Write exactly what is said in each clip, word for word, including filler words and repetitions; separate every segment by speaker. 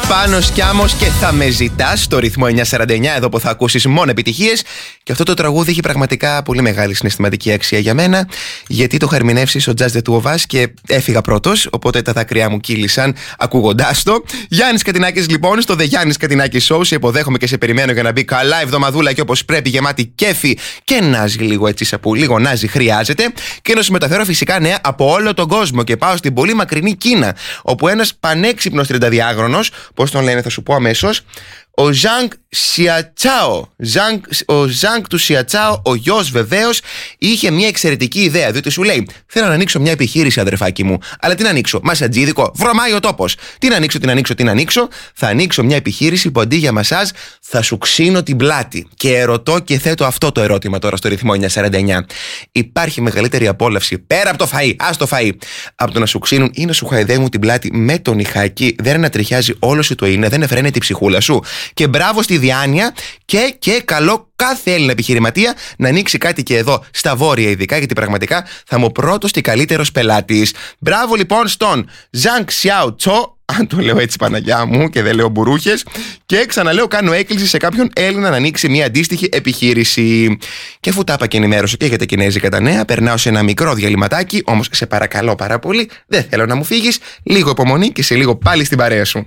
Speaker 1: Πάνος Κιάμος και Θα με ζητάς στο ρυθμό εννιακόσια σαράντα εννιά, εδώ που θα ακούσεις μόνο επιτυχίες. Και αυτό το τραγούδι έχει πραγματικά πολύ μεγάλη συναισθηματική αξία για μένα, γιατί το είχα ερμηνεύσει στο Just the Two of Us και έφυγα πρώτος, οπότε τα δάκρυά μου κύλησαν ακούγοντάς το. Γιάννης Κατινάκης λοιπόν, στο The Γιάννης Κατινάκης Show. Σε υποδέχομαι και σε περιμένω για να μπει καλά εβδομαδούλα και όπως πρέπει, γεμάτη κέφι και νάζι λίγο έτσι, από λίγο νάζι χρειάζεται. Και να σου μεταφέρω φυσικά νέα από όλο τον κόσμο και πάω στην πολύ μακρινή Κίνα, όπου ένας πανέξυπνος τριανταδιάγρονος, πώς τον λένε θα σου πω αμέσως, ο Ζανγκ Σιατσάο, ο Ζανγκ του Σιατσάο, ο γιος βεβαίως, είχε μια εξαιρετική ιδέα. Διότι σου λέει: θέλω να ανοίξω μια επιχείρηση, αδερφάκι μου. Αλλά τι να ανοίξω, μασατζίδικο, βρωμάει ο τόπος. Τι να ανοίξω, τι να ανοίξω, τι να ανοίξω. Θα ανοίξω μια επιχείρηση που αντί για μασάζ θα σου ξύνω την πλάτη. Και ερωτώ και θέτω αυτό το ερώτημα τώρα στο ρυθμό εννιακόσια σαράντα εννιά. Υπάρχει μεγαλύτερη απόλαυση πέρα από το φαΐ, ας το φαΐ, από το να σου ξύνουν ή να σου χαϊδεύουν την πλάτη με τον ηχάκι? Δεν ανατριχιάζει όλο σου το είναι, δεν εφραίνει την ψυχούλα σου. Και μπράβο στη διάνοια και, και καλό κάθε Έλληνα επιχειρηματία να ανοίξει κάτι και εδώ στα βόρεια, ειδικά γιατί πραγματικά θα είμαι ο πρώτος και καλύτερος πελάτης. Μπράβο λοιπόν στον Ζανγκ Σιάο Τσο, αν το λέω έτσι Παναγιά μου και δεν λέω μπουρούχες, και ξαναλέω κάνω έκκληση σε κάποιον Έλληνα να ανοίξει μια αντίστοιχη επιχείρηση. Και αφού τα είπα και ενημέρωσω και για τα κινέζικα τα νέα, περνάω σε ένα μικρό διαλυματάκι, όμως σε παρακαλώ πάρα πολύ, δεν θέλω να μου φύγεις, λίγο υπομονή και σε λίγο πάλι στην παρέα σου.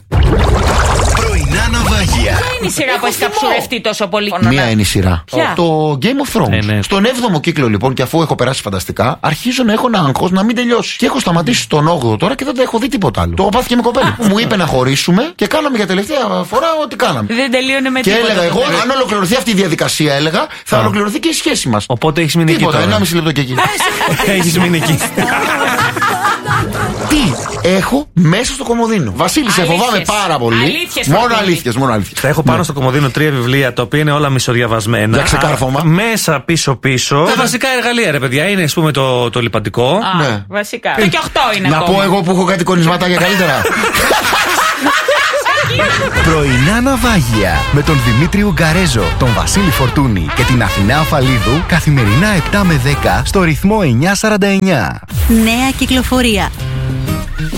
Speaker 2: Ποια είναι η σειρά που έχει καψουρευτεί τόσο πολύ?
Speaker 3: Μία είναι η σειρά.
Speaker 2: Ποια?
Speaker 3: Το Game of Thrones.
Speaker 4: Ε, ναι.
Speaker 3: Στον έβδομο κύκλο λοιπόν, και αφού έχω περάσει φανταστικά, αρχίζω να έχω ένα άγχος να μην τελειώσει. Και έχω σταματήσει στον όγδοο τώρα και δεν τα έχω δει τίποτα άλλο. Το έχω πάθει και με κοπέλα. Μου είπε να χωρίσουμε και κάναμε για τελευταία φορά ό,τι κάναμε.
Speaker 2: Δεν τελείωνε με
Speaker 3: και
Speaker 2: τίποτα.
Speaker 3: Και έλεγα εγώ, αν ολοκληρωθεί αυτή η διαδικασία, έλεγα, θα Α. ολοκληρωθεί και η σχέση μας.
Speaker 4: Οπότε έχεις μείνει εκεί.
Speaker 3: Τίποτα, ενάμιση λεπτό και εκεί.
Speaker 4: Έχεις μείνει εκεί.
Speaker 3: Τι έχω μέσα στο κομμωδίνο? Βασίλη, σε φοβάμαι πάρα πολύ.
Speaker 2: Αλήθειες,
Speaker 3: μόνο αλήθειες, μόνο αλήθειες.
Speaker 4: Θα έχω πάνω ναι. στο κομμωδίνο τρία βιβλία, τα οποία είναι όλα μισοδιαβασμένα.
Speaker 3: Για ξεκάρφωμα.
Speaker 4: Μέσα πίσω-πίσω. Τα βασικά εργαλεία, ρε παιδιά, είναι ας πούμε το, το λιπαντικό.
Speaker 2: Α, ναι. Βασικά. Το και οχτώ είναι
Speaker 3: να
Speaker 2: ακόμα.
Speaker 3: πω εγώ που έχω κάτι κονισματάκια καλύτερα.
Speaker 5: Πρωινά ναυάγια με τον Δημήτρη Ουγκαρέζο, τον Βασίλη Φορτούνη και την Αθηνά Αφαλίδου, καθημερινά επτά με δέκα στο ρυθμό εννιακόσια σαράντα εννιά.
Speaker 6: Νέα κυκλοφορία.